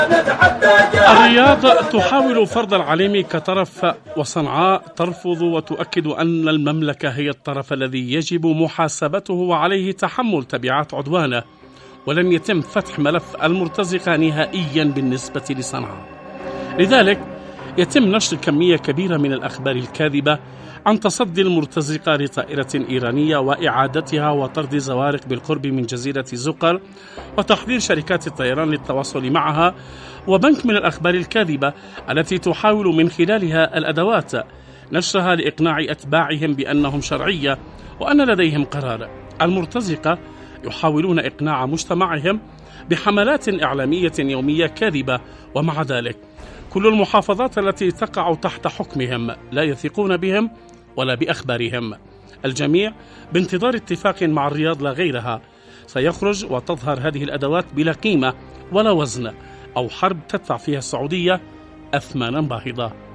الرياض تحاول فرض العليم كطرف، وصنعاء ترفض وتؤكد أن المملكة هي الطرف الذي يجب محاسبته وعليه تحمل تبعات عدوانه، ولن يتم فتح ملف المرتزقة نهائيا بالنسبة لصنعاء. لذلك يتم نشر كمية كبيرة من الأخبار الكاذبة عن تصدي المرتزقة لطائرة إيرانية وإعادتها وطرد زوارق بالقرب من جزيرة زقر وتحضير شركات الطيران للتواصل معها، وبنك من الأخبار الكاذبة التي تحاول من خلالها الأدوات نشرها لإقناع أتباعهم بأنهم شرعية وأن لديهم قرار. المرتزقة يحاولون إقناع مجتمعهم بحملات إعلامية يومية كاذبة، ومع ذلك كل المحافظات التي تقع تحت حكمهم لا يثقون بهم ولا بأخبارهم. الجميع بانتظار اتفاق مع الرياض لا غيرها سيخرج وتظهر هذه الأدوات بلا قيمة ولا وزن، أو حرب تدفع فيها السعودية أثمانا باهظة.